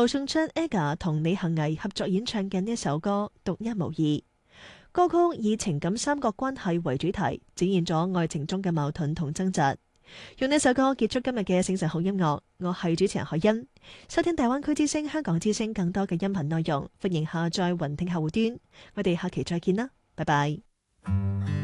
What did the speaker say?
後送出 AGA 同李幸倪合作演唱嘅呢一首歌《獨一無二》。歌曲以情感三角關係為主題，展現咗愛情中嘅矛盾同掙扎。用呢首歌結束今日嘅醒晨好音樂，我係主持人海欣。收聽大灣區之聲、香港之聲更多嘅音頻內容，歡迎下載雲聽客戶端。我哋下期再見啦，拜拜。